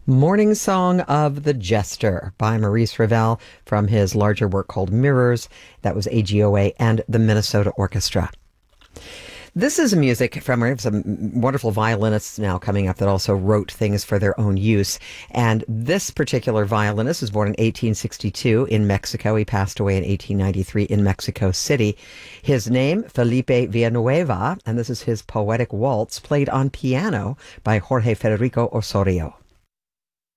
Morning Song of the Jester by Maurice Ravel from his larger work called Mirrors. That was AGOA and the Minnesota Orchestra. This is music from some wonderful violinists now coming up that also wrote things for their own use. And this particular violinist was born in 1862 in Mexico. He passed away in 1893 in Mexico City. His name, Felipe Villanueva, and this is his Poetic Waltz, played on piano by Jorge Federico Osorio.